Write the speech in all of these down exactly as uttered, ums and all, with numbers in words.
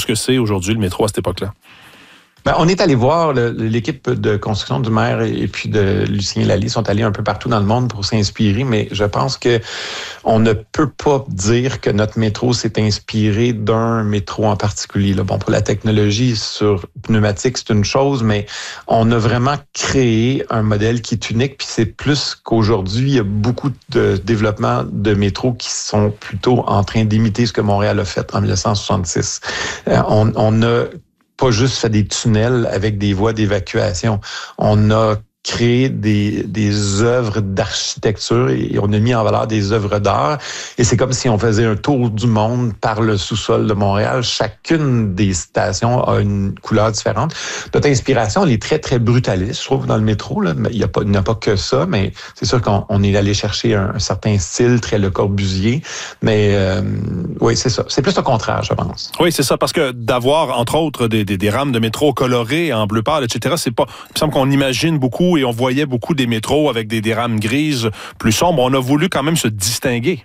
que c'est aujourd'hui le métro à cette époque-là? Ben, on est allé voir le, l'équipe de construction du maire et, et puis de Lucien Lallier sont allés un peu partout dans le monde pour s'inspirer, mais je pense que on ne peut pas dire que notre métro s'est inspiré d'un métro en particulier. Là. Bon, pour la technologie sur pneumatique, c'est une chose, mais on a vraiment créé un modèle qui est unique, puis c'est plus qu'aujourd'hui, il y a beaucoup de développements de métro qui sont plutôt en train d'imiter ce que Montréal a fait en dix-neuf cent soixante-six. Euh, on, on a pas juste fait des tunnels avec des voies d'évacuation. On a créé des, des œuvres d'architecture et on a mis en valeur des œuvres d'art. Et c'est comme si on faisait un tour du monde par le sous-sol de Montréal. Chacune des stations a une couleur différente. Notre inspiration, elle est très, très brutaliste, je trouve, dans le métro. Là. Il n'y a pas, il n'y a pas que ça, mais c'est sûr qu'on on est allé chercher un, un certain style, très Le Corbusier. Mais euh, oui, c'est ça. C'est plus le contraire, je pense. Oui, c'est ça, parce que d'avoir, entre autres, des, des, des rames de métro colorées en bleu pâle, et cetera, c'est pas... Il me semble qu'on imagine beaucoup et on voyait beaucoup des métros avec des, des rames grises plus sombres. On a voulu quand même se distinguer.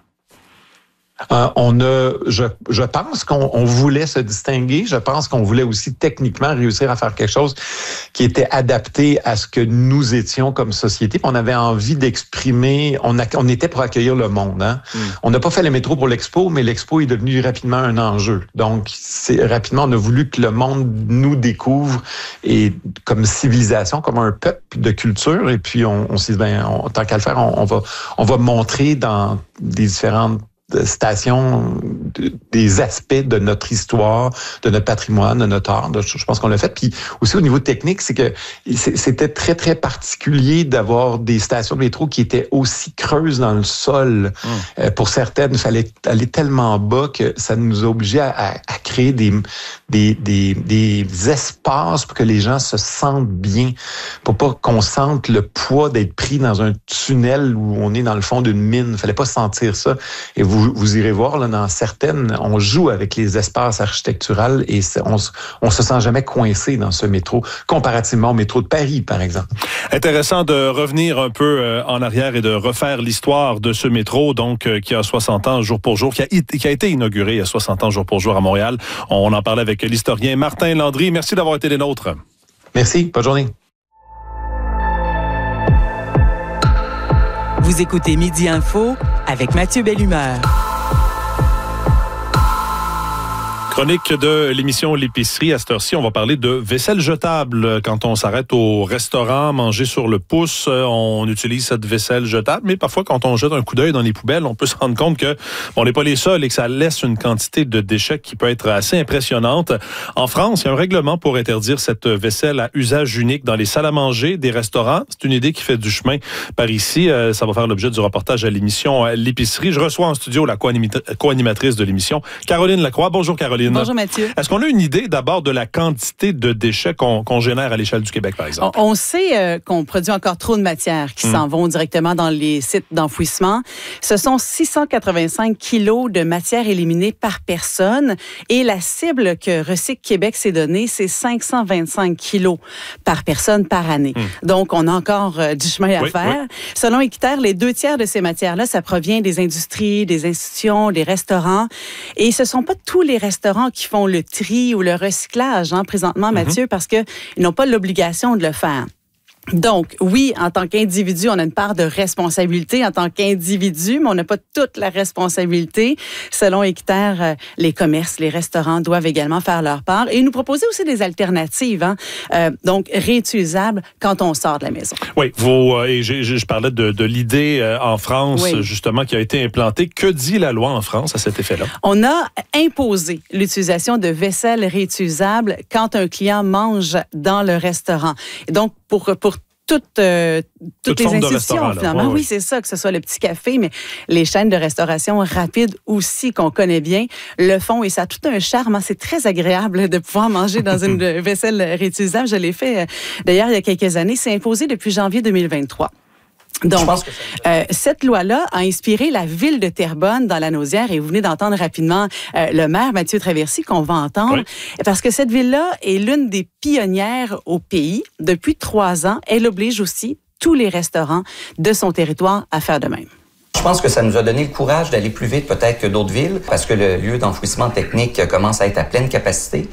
Euh, on a, je, je pense qu'on on voulait se distinguer. Je pense qu'on voulait aussi techniquement réussir à faire quelque chose qui était adapté à ce que nous étions comme société. On avait envie d'exprimer. On, a, on était pour accueillir le monde. Hein? Mm. On n'a pas fait le métro pour l'expo, mais l'expo est devenu rapidement un enjeu. Donc, c'est rapidement, on a voulu que le monde nous découvre et comme civilisation, comme un peuple de culture. Et puis, on, on s'est dit, ben, on, tant qu'à le faire, on, on va, on va montrer dans des différentes stations des aspects de notre histoire, de notre patrimoine, de notre art. Je pense qu'on l'a fait. Puis aussi au niveau technique, c'est que c'était très, très particulier d'avoir des stations de métro qui étaient aussi creuses dans le sol. Mmh. Pour certaines, il fallait aller tellement bas que ça nous obligeait à, à, à créer des, des, des, des espaces pour que les gens se sentent bien, pour pas qu'on sente le poids d'être pris dans un tunnel où on est dans le fond d'une mine. Il fallait pas sentir ça. Et vous Vous irez voir, là, dans certaines, on joue avec les espaces architecturaux et on, on se sent jamais coincé dans ce métro, comparativement au métro de Paris, par exemple. Intéressant de revenir un peu euh, en arrière et de refaire l'histoire de ce métro, donc euh, qui a soixante ans jour pour jour, qui a, qui a été inauguré il y a soixante ans jour pour jour à Montréal. On en parlait avec l'historien Martin Landry. Merci d'avoir été les nôtres. Merci. Bonne journée. Vous écoutez Midi Info avec Mathieu Bellumeur. Chronique de l'émission L'épicerie. À cette heure-ci, on va parler de vaisselle jetable. Quand on s'arrête au restaurant, manger sur le pouce, on utilise cette vaisselle jetable. Mais parfois, quand on jette un coup d'œil dans les poubelles, on peut se rendre compte que bon, on n'est pas les seuls et que ça laisse une quantité de déchets qui peut être assez impressionnante. En France, il y a un règlement pour interdire cette vaisselle à usage unique dans les salles à manger des restaurants. C'est une idée qui fait du chemin par ici. Ça va faire l'objet du reportage à l'émission L'épicerie. Je reçois en studio la co-animatrice de l'émission, Caroline Lacroix. Bonjour, Caroline. Bonjour Mathieu. Est-ce qu'on a une idée d'abord de la quantité de déchets qu'on, qu'on génère à l'échelle du Québec, par exemple? On, on sait euh, qu'on produit encore trop de matières qui mmh. s'en vont directement dans les sites d'enfouissement. Ce sont six cent quatre-vingt-cinq kilos de matière éliminée par personne et la cible que Recycle Québec s'est donnée, c'est cinq cent vingt-cinq kilos par personne par année. Mmh. Donc, on a encore euh, du chemin à oui, faire. Oui. Selon Équiterre, les deux tiers de ces matières-là, ça provient des industries, des institutions, des restaurants. Et ce ne sont pas tous les restaurants qui font le tri ou le recyclage, hein, présentement, mm-hmm. Mathieu, parce qu'ils n'ont pas l'obligation de le faire. Donc, oui, en tant qu'individu, on a une part de responsabilité en tant qu'individu, mais on n'a pas toute la responsabilité. Selon Équiterre, euh, les commerces, les restaurants doivent également faire leur part et nous proposer aussi des alternatives, hein, euh, donc réutilisables quand on sort de la maison. Oui, vous, euh, et j'ai, je parlais de, de l'idée euh, en France, oui. justement, qui a été implantée. Que dit la loi en France à cet effet-là? On a imposé l'utilisation de vaisselle réutilisable quand un client mange dans le restaurant. Et donc, pour, pour Toutes, euh, toutes les institutions, finalement. Ouais, oui, c'est ça, que ce soit le petit café, mais les chaînes de restauration rapide aussi, qu'on connaît bien, le font et ça a tout un charme. Hein. C'est très agréable de pouvoir manger dans une vaisselle réutilisable. Je l'ai fait, d'ailleurs, il y a quelques années. C'est imposé depuis janvier deux mille vingt-trois. Donc, euh, cette loi-là a inspiré la ville de Terrebonne dans la Naudière et vous venez d'entendre rapidement euh, le maire Mathieu Traversy qu'on va entendre oui. parce que cette ville-là est l'une des pionnières au pays. Depuis trois ans, elle oblige aussi tous les restaurants de son territoire à faire de même. Je pense que ça nous a donné le courage d'aller plus vite peut-être que d'autres villes parce que le lieu d'enfouissement technique commence à être à pleine capacité.